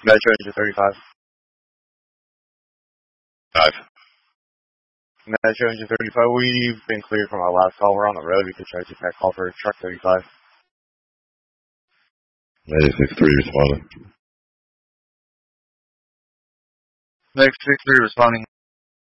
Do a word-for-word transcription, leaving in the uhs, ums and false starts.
Metro Engine thirty-five. Five. Metro Engine thirty-five, we've been cleared from our last call. We're on the road. We could try to back call for truck thirty-five. ninety-six three responding. ninety-six three responding.